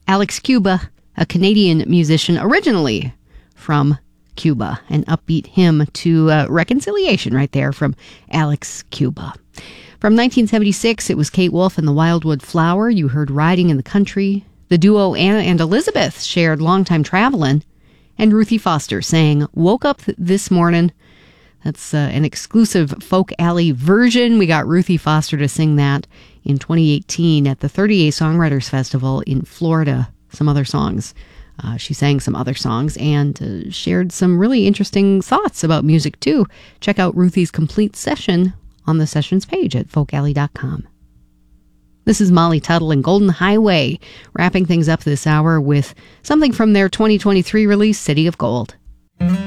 Alex Cuba, a Canadian musician originally from Cuba, an upbeat hymn to reconciliation right there from Alex Cuba. From 1976, it was Kate Wolf and the Wildwood Flower. You heard Riding in the Country. The duo Anna and Elizabeth shared Longtime Travelin', and Ruthie Foster sang Woke Up This Morning. That's an exclusive Folk Alley version. We got Ruthie Foster to sing that in 2018 at the 30A Songwriters Festival in Florida. Some other songs. She sang some other songs and shared some really interesting thoughts about music, too. Check out Ruthie's complete session on the sessions page at folkalley.com. This is Molly Tuttle and Golden Highway, wrapping things up this hour with something from their 2023 release, City of Gold.